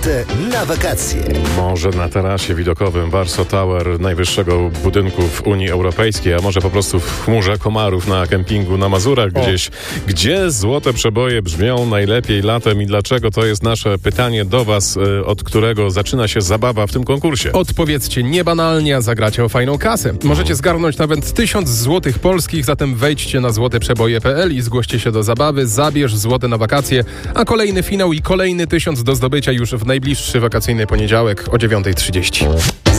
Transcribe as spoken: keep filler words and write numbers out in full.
na wakacje. Może na tarasie widokowym Warsaw Tower, najwyższego budynku w Unii Europejskiej, a może po prostu w chmurze komarów na kempingu na Mazurach gdzieś. O. Gdzie złote przeboje brzmią najlepiej latem i dlaczego? To jest nasze pytanie do was, od którego zaczyna się zabawa w tym konkursie. Odpowiedzcie niebanalnie, a zagracie o fajną kasę. Możecie zgarnąć nawet tysiąc złotych polskich, zatem wejdźcie na złote przeboje kropka p l i zgłoście się do zabawy. Zabierz złote na wakacje, a kolejny finał i kolejny tysiąc do zdobycia już w najbliższy wakacyjny poniedziałek o dziewiąta trzydzieści.